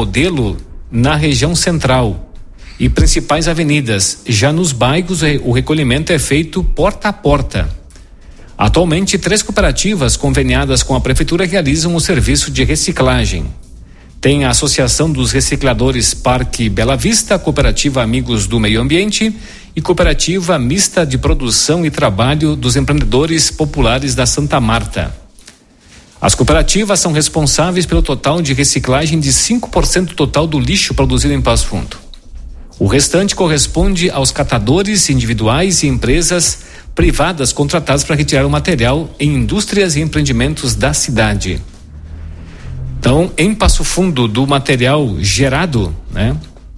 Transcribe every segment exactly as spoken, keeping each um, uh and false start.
modelo na região central e principais avenidas. Já nos bairros, o recolhimento é feito porta a porta. Atualmente, três cooperativas conveniadas com a prefeitura realizam o serviço de reciclagem. Tem a Associação dos Recicladores Parque Bela Vista, Cooperativa Amigos do Meio Ambiente e Cooperativa Mista de Produção e Trabalho dos Empreendedores Populares da Santa Marta. As cooperativas são responsáveis pelo total de reciclagem de cinco por cento total do lixo produzido em Passo Fundo. O restante corresponde aos catadores individuais e empresas privadas contratadas para retirar o material em indústrias e empreendimentos da cidade. Então, em Passo Fundo, do material gerado, né,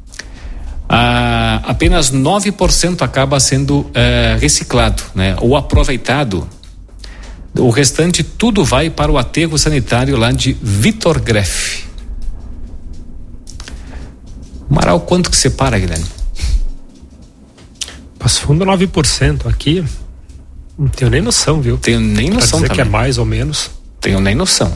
a, apenas nove por cento acaba sendo é, reciclado, né, ou aproveitado. O restante tudo vai para o aterro sanitário lá de Vitor Greff. Amaral, quanto que separa, Guilherme? Passo Fundo nove por cento aqui. Não tenho nem noção, viu? Tenho nem noção também. Que é mais ou menos. Tenho nem noção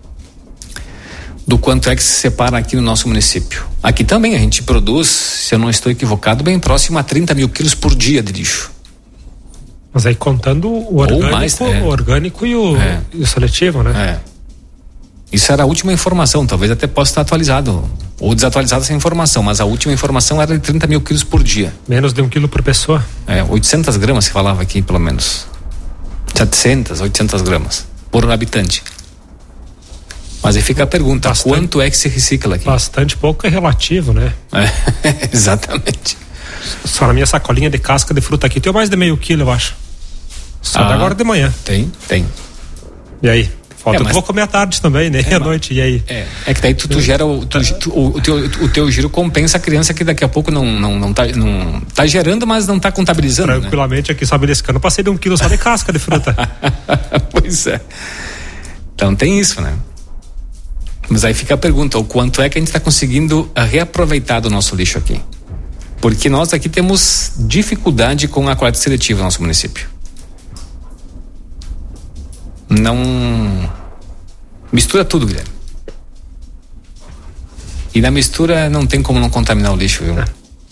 do quanto é que se separa aqui no nosso município. Aqui também a gente produz, se eu não estou equivocado, bem próximo a trinta mil quilos por dia de lixo. Mas aí contando o orgânico, mais, é. o orgânico e, o, é. e o seletivo, né? É. Isso era a última informação, talvez até possa estar atualizado ou desatualizada essa informação, mas a última informação era de trinta mil quilos por dia. Menos de um quilo por pessoa? É, oitocentas gramas se falava aqui, pelo menos. setecentas, oitocentas gramas por habitante. Mas aí fica a pergunta, bastante, quanto é que se recicla aqui? Bastante pouco é relativo, né? É, exatamente. Só na minha sacolinha de casca de fruta aqui tem mais de meio quilo, eu acho. Só ah, agora de manhã. Tem, tem. E aí? Falta, é, mas... eu vou comer à tarde também, né? É, à noite, e aí? É, é que daí tu, tu gera, o, tu, tu, o, o, teu, o teu giro compensa a criança que daqui a pouco não, não, não, tá, não tá gerando, mas não tá contabilizando. Tranquilamente, né? Aqui, sabe, nesse cano, passei de um quilo só de casca de fruta. Pois é. Então tem isso, né? Mas aí fica a pergunta, o quanto é que a gente está conseguindo reaproveitar do nosso lixo aqui? Porque nós aqui temos dificuldade com a coleta seletiva no nosso município. Não mistura tudo, Guilherme. E na mistura não tem como não contaminar o lixo, viu? É.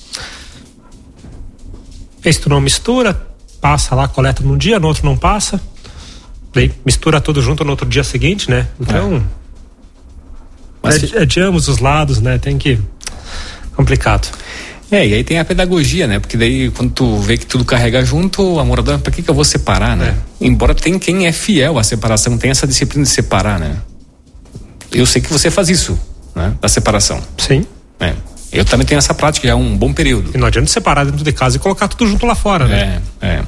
E se tu não mistura, passa lá, coleta num dia, no outro não passa, daí mistura tudo junto no outro dia seguinte, né? Então é. Mas é, é de ambos os lados, né? Tem que... complicado. É, e aí tem a pedagogia, né? Porque daí quando tu vê que tudo carrega junto, a moradora, pra que que eu vou separar, né? É. Embora tem quem é fiel à separação, tem essa disciplina de separar, né? Eu sei que você faz isso, né? Da separação. Sim. É. Eu também tenho essa prática já há um bom período. E não adianta separar dentro de casa e colocar tudo junto lá fora, né? É, é.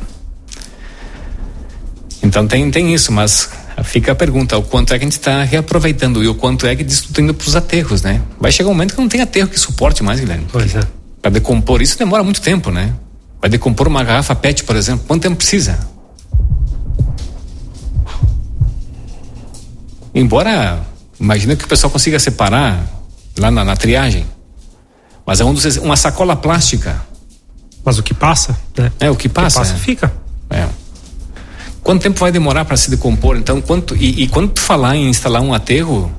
Então tem, tem isso, mas fica a pergunta, o quanto é que a gente está reaproveitando e o quanto é que disso está indo para os aterros, né? Vai chegar um momento que não tem aterro que suporte mais, Guilherme. Pois é. Para decompor isso demora muito tempo, né? Para decompor uma garrafa P E T, por exemplo, quanto tempo precisa? Embora, imagina que o pessoal consiga separar lá na, na triagem, mas é um dos, uma sacola plástica. Mas o que passa, né? É, o que passa. O que passa é. fica. É. Quanto tempo vai demorar para se decompor? Então, quanto, e, e quando tu falar em instalar um aterro,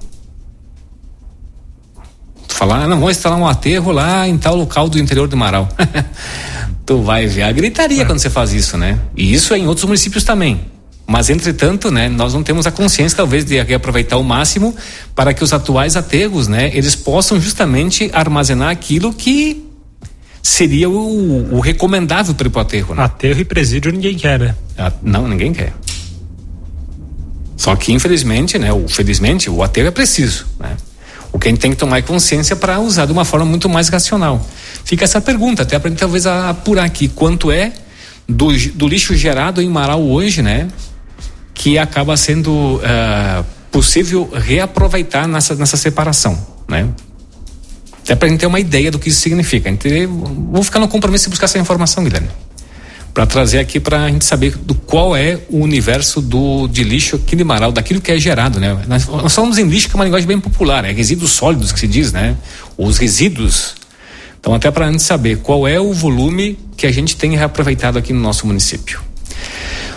tu falar, ah, não, vou instalar um aterro lá em tal local do interior do Marau. Tu vai ver a gritaria é. quando você faz isso, né? E isso é em outros municípios também. Mas, entretanto, né, nós não temos a consciência, talvez, de reaproveitar o máximo para que os atuais aterros, né, eles possam justamente armazenar aquilo que seria o, o recomendável para o aterro, né? Aterro e presídio ninguém quer, né? Ah, não, ninguém quer. Só que, infelizmente, né, ou felizmente, o aterro é preciso, né? O que a gente tem que tomar consciência para usar de uma forma muito mais racional. Fica essa pergunta, até para a gente talvez apurar aqui, quanto é do, do lixo gerado em Marau hoje, né? Que acaba sendo uh, possível reaproveitar nessa, nessa separação, né? Até pra gente ter uma ideia do que isso significa. A gente, vou ficar no compromisso de buscar essa informação, Guilherme, para trazer aqui pra gente saber do qual é o universo do, de lixo aqui de Marau, daquilo que é gerado, né? Nós, nós falamos em lixo, que é uma linguagem bem popular, é resíduos sólidos que se diz, né? Os resíduos. Então, até pra gente saber qual é o volume que a gente tem reaproveitado aqui no nosso município.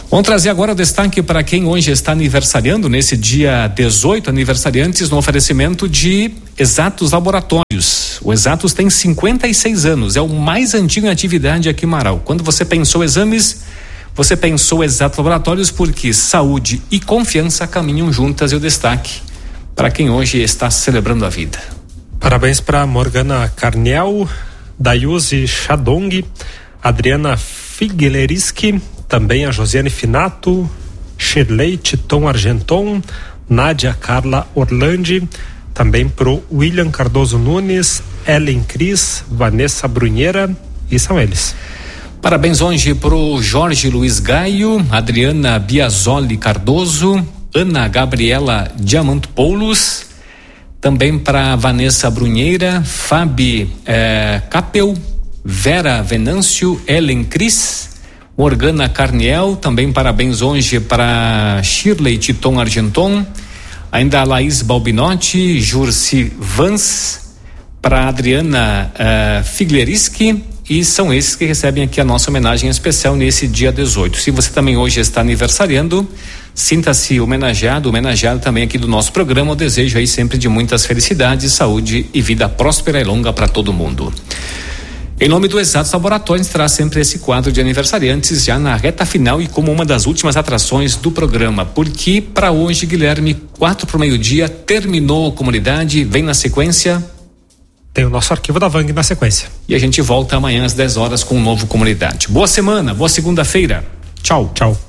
Vamos trazer agora o destaque para quem hoje está aniversariando, nesse dia dezoito, aniversariantes no oferecimento de Exatos Laboratórios. O Exatos tem cinquenta e seis anos, é o mais antigo em atividade aqui em Marau. Quando você pensou exames, você pensou Exatos Laboratórios, porque saúde e confiança caminham juntas, e o destaque para quem hoje está celebrando a vida. Parabéns para Morgana Carniel, Dayuzi Chadong, Adriana Figleriski, também a Josiane Finato, Shirley Titon Argenton, Nádia Carla Orlandi, também pro William Cardoso Nunes, Ellen Cris, Vanessa Brunheira, e são eles. Parabéns hoje pro Jorge Luiz Gaio, Adriana Biasoli Cardoso, Ana Gabriela Diamantopoulos, também para Vanessa Brunheira, Fabi eh, Capel, Vera Venâncio, Ellen Cris, Morgana Carniel, também parabéns hoje para Shirley Titon Argenton, ainda a Laís Balbinotti, Jurci Vans, para Adriana uh, Figleriski, e são esses que recebem aqui a nossa homenagem especial nesse dia dezoito. Se você também hoje está aniversariando, sinta-se homenageado, homenageado também aqui do nosso programa. Eu desejo aí sempre de muitas felicidades, saúde e vida próspera e longa para todo mundo. Em nome do Exatos Laboratórios, traz sempre esse quadro de aniversariantes já na reta final e como uma das últimas atrações do programa, porque para hoje, Guilherme, quatro para o meio-dia, terminou a comunidade, vem na sequência. Tem o nosso arquivo da Vang na sequência. E a gente volta amanhã às dez horas com um novo Comunidade. Boa semana, boa segunda-feira. Tchau. Tchau.